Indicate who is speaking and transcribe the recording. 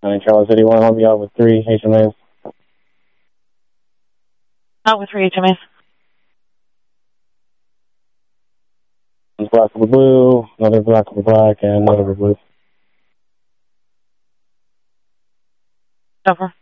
Speaker 1: Charles City 1, I'll be out with 3 HMAs.
Speaker 2: Out with 3 HMAs.
Speaker 1: One's black over blue, another black over black, and another over blue.
Speaker 2: Over.